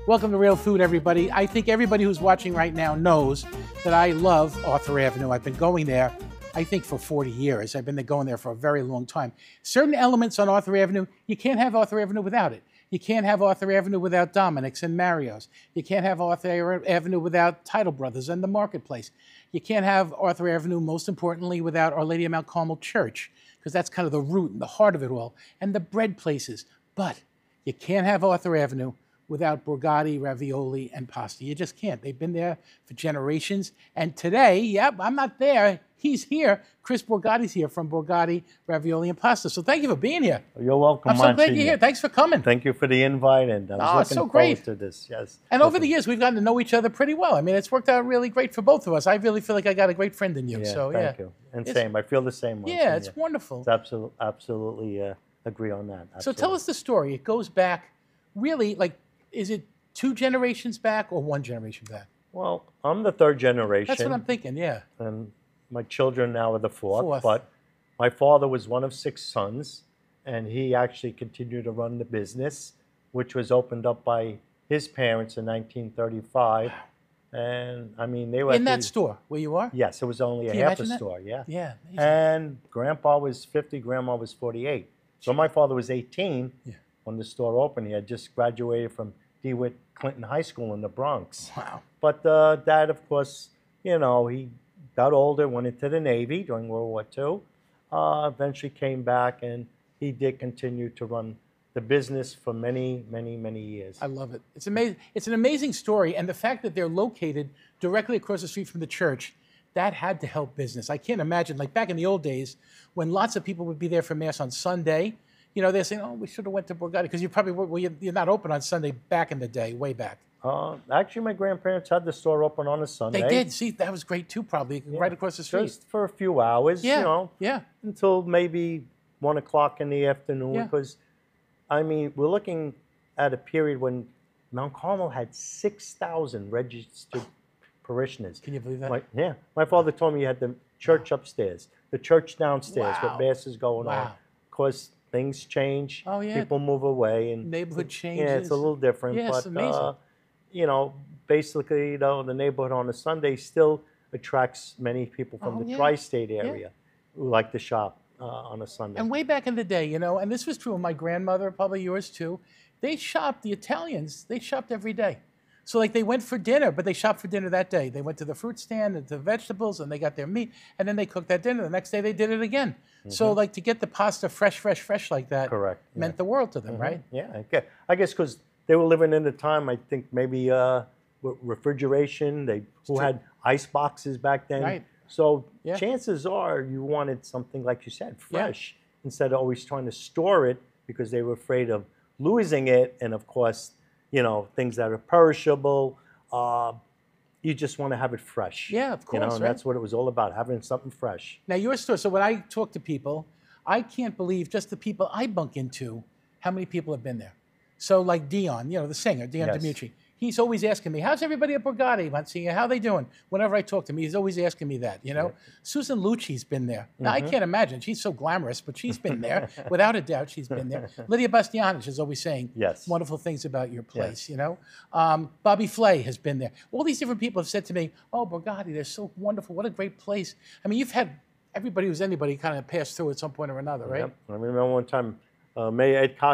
Welcome to Real Food, everybody. I think everybody who's watching right now knows that I love Arthur Avenue. I've been going there, I think, for 40 years. I've been going there for a very long time. Certain elements on Arthur Avenue, you can't have Arthur Avenue without it. You can't have Arthur Avenue without Dominic's and Mario's. You can't have Arthur Avenue without Title Brothers and the Marketplace. You can't have Arthur Avenue, most importantly, without Our Lady of Mount Carmel Church, because that's kind of the root and the heart of it all, and the bread places. But you can't have Arthur Avenue without Borgatti, ravioli, and pasta. You just can't. They've been there for generations. And today, yep, I'm not there. He's here. Chris Borgatti's here from Borgatti, Ravioli, and Pasta. So thank you for being here. You're welcome, I'm so glad you're here. Thanks for coming. Thank you for the invite, and I was looking forward to this. Yes. And over the years, we've gotten to know each other pretty well. I mean, it's worked out really great for both of us. I really feel like I got a great friend in you. Yeah, so thank you. And same. I feel the same. Yeah, it's wonderful. It's absolutely agree on that. Absolutely. So tell us the story. It goes back, really, like, is it 2 generations back or 1 generation back? Well, I'm the 3rd generation. That's what I'm thinking, yeah. And my children now are the 4th. But my father was one of 6 sons, and he actually continued to run the business, which was opened up by his parents in 1935. And I mean, they were in that store where you are? Yes, it was only a half a store, yeah. Yeah. Amazing. And Grandpa was 50, Grandma was 48. So my father was 18 when the store opened. He had just graduated from DeWitt Clinton High School in the Bronx. Wow. But Dad, of course, you know, he got older, went into the Navy during World War II, eventually came back, and he did continue to run the business for many, many, many years. I love it. It's amazing. It's an amazing story, and the fact that they're located directly across the street from the church, that had to help business. I can't imagine, like back in the old days, when lots of people would be there for Mass on Sunday, you know, they're saying, oh, we should have went to Borgatti, because you probably were, you're not open on Sunday back in the day, way back. Actually, my grandparents had the store open on a Sunday. They did. See, that was great too, probably, right across the street. Just for a few hours, you know, yeah, until maybe 1 o'clock in the afternoon, because, I mean, we're looking at a period when Mount Carmel had 6,000 registered parishioners. Can you believe that? My father told me you had the church upstairs, the church downstairs, with masses going on. Of course, things change. Oh, yeah. People move away, and neighborhood changes. Yeah, it's a little different. Yeah, it's amazing. You know, basically, you know, the neighborhood on a Sunday still attracts many people from the tri-state area who like to shop on a Sunday. And way back in the day, you know, and this was true of my grandmother, probably yours too, they shopped, the Italians, they shopped every day. So like they went for dinner, but they shopped for dinner that day. They went to the fruit stand and the vegetables, and they got their meat, and then they cooked that dinner. The next day they did it again. So like to get the pasta fresh like that meant the world to them, right? Yeah, I guess because they were living in a time, I think maybe refrigeration, who had ice boxes back then. Right. So chances are you wanted something, like you said, fresh, instead of always trying to store it because they were afraid of losing it. And of course, you know, things that are perishable, you just want to have it fresh. Yeah, of course. You know, and that's what it was all about, having something fresh. Now, your store, so when I talk to people, I can't believe just the people I bump into, how many people have been there. So like Dion, you know, the singer, Dion DiMucci, he's always asking me, how's everybody at Borgatti? I'm seeing how they doing? Whenever I talk to him, he's always asking me that, you know. Susan Lucci's been there. Now, I can't imagine. She's so glamorous, but she's been there. Without a doubt, she's been there. Lydia Bastianich is always saying wonderful things about your place, you know. Bobby Flay has been there. All these different people have said to me, oh, Borgatti, they're so wonderful. What a great place. I mean, you've had everybody who's anybody kind of pass through at some point or another, right? I remember one time, Mayor Ed Koch